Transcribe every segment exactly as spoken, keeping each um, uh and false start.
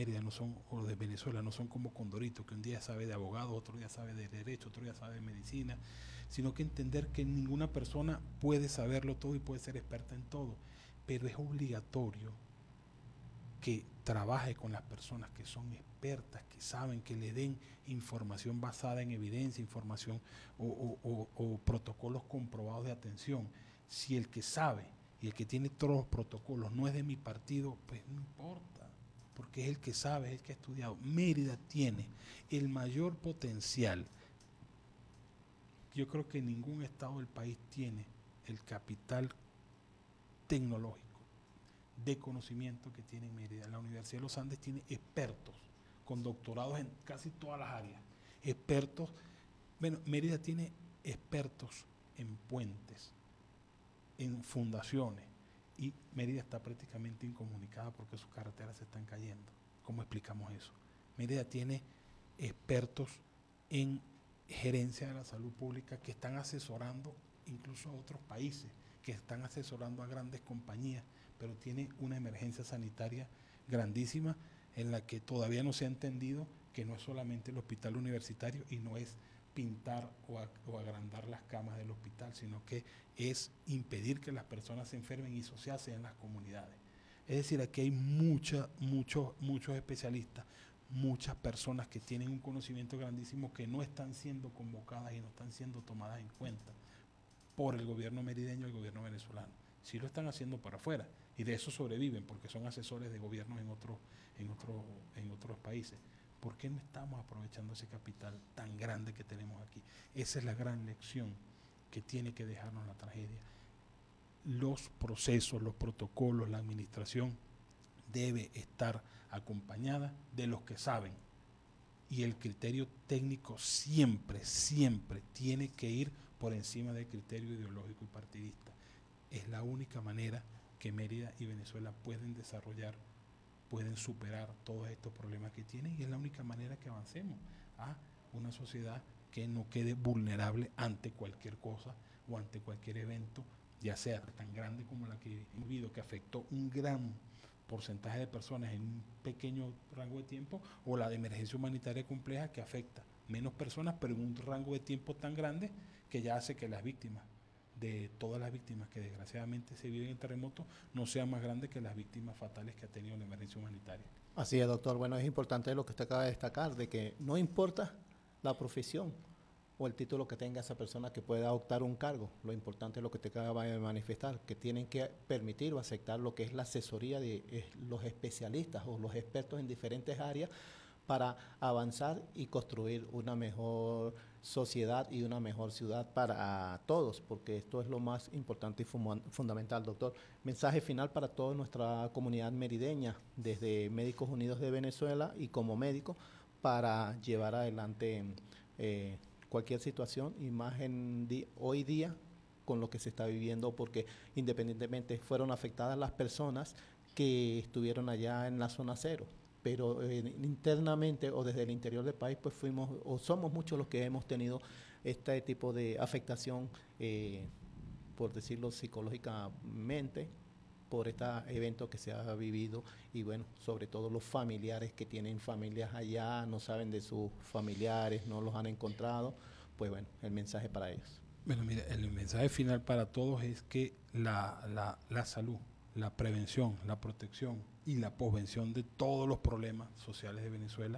Mérida no son, o de Venezuela no son como Condorito, que un día sabe de abogado, otro día sabe de derecho, otro día sabe de medicina, sino que entender que ninguna persona puede saberlo todo y puede ser experta en todo, pero es obligatorio que trabaje con las personas que son expertas, que saben, que le den información basada en evidencia, información o, o, o, o protocolos comprobados de atención. Si el que sabe y el que tiene todos los protocolos no es de mi partido, pues no importa, porque es el que sabe, es el que ha estudiado. Mérida tiene el mayor potencial. Yo creo que ningún estado del país tiene el capital tecnológico de conocimiento que tiene Mérida. La Universidad de los Andes tiene expertos con doctorados en casi todas las áreas. Expertos, bueno, Mérida tiene expertos en puentes, en fundaciones, y Mérida está prácticamente incomunicada porque sus carreteras se están cayendo. ¿Cómo explicamos eso? Mérida tiene expertos en gerencia de la salud pública que están asesorando incluso a otros países, que están asesorando a grandes compañías, pero tiene una emergencia sanitaria grandísima en la que todavía no se ha entendido que no es solamente el hospital universitario y no es pintar o, a, o agrandar las camas del hospital, sino que es impedir que las personas se enfermen, y eso se hace en las comunidades. Es decir, aquí hay mucha, muchos, muchos especialistas, muchas personas que tienen un conocimiento grandísimo que no están siendo convocadas y no están siendo tomadas en cuenta por el gobierno merideño y el gobierno venezolano. Sí lo están haciendo para afuera, y de eso sobreviven porque son asesores de gobiernos en, otro, en, otro, en otros países. ¿Por qué no estamos aprovechando ese capital tan grande que tenemos aquí? Esa es la gran lección que tiene que dejarnos la tragedia. Los procesos, los protocolos, la administración debe estar acompañada de los que saben, y el criterio técnico siempre, siempre tiene que ir por encima del criterio ideológico y partidista. Es la única manera que Mérida y Venezuela pueden desarrollar, pueden superar todos estos problemas que tienen, y es la única manera que avancemos a una sociedad que no quede vulnerable ante cualquier cosa o ante cualquier evento, ya sea tan grande como la que hemos vivido, que afectó un gran porcentaje de personas en un pequeño rango de tiempo, o la de emergencia humanitaria compleja que afecta menos personas pero en un rango de tiempo tan grande que ya hace que las víctimas, de todas las víctimas que desgraciadamente se viven en terremotos, no sean más grandes que las víctimas fatales que ha tenido la emergencia humanitaria. Así es, doctor. Bueno, es importante lo que usted acaba de destacar, de que no importa la profesión o el título que tenga esa persona que pueda adoptar un cargo, lo importante es lo que te acaba de manifestar, que tienen que permitir o aceptar lo que es la asesoría de eh, los especialistas o los expertos en diferentes áreas para avanzar y construir una mejor sociedad y una mejor ciudad para todos, porque esto es lo más importante y fundamental, doctor. Mensaje final para toda nuestra comunidad merideña, desde Médicos Unidos de Venezuela y como médico, para llevar adelante eh, cualquier situación, y más en di hoy día con lo que se está viviendo, porque independientemente fueron afectadas las personas que estuvieron allá en la zona cero, pero eh, internamente o desde el interior del país pues fuimos o somos muchos los que hemos tenido este tipo de afectación, eh, por decirlo psicológicamente, por este evento que se ha vivido, y bueno, sobre todo los familiares que tienen familias allá, no saben de sus familiares, no los han encontrado, pues bueno, el mensaje para ellos. Bueno, mira, el mensaje final para todos es que la, la, la salud, la prevención, la protección y la posvención de todos los problemas sociales de Venezuela,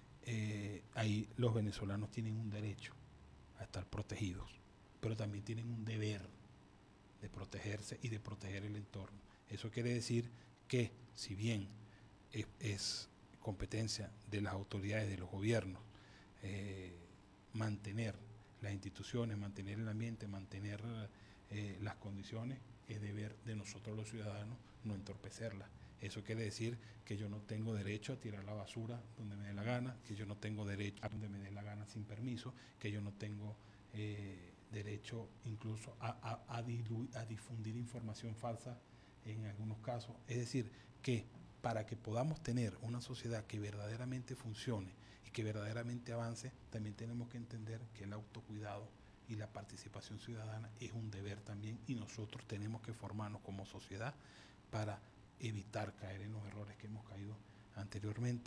eh, ahí los venezolanos tienen un derecho a estar protegidos, pero también tienen un deber de protegerse y de proteger el entorno. Eso quiere decir que, si bien es, es competencia de las autoridades, de los gobiernos, eh, mantener las instituciones, mantener el ambiente, mantener eh, las condiciones, es deber de nosotros los ciudadanos no entorpecerlas. Eso quiere decir que yo no tengo derecho a tirar la basura donde me dé la gana, que yo no tengo derecho a donde me dé la gana sin permiso, que yo no tengo eh, derecho incluso a, a, a, dilu a difundir información falsa en algunos casos. Es decir, que para que podamos tener una sociedad que verdaderamente funcione y que verdaderamente avance, también tenemos que entender que el autocuidado y la participación ciudadana es un deber también, y nosotros tenemos que formarnos como sociedad para evitar caer en los errores que hemos caído anteriormente.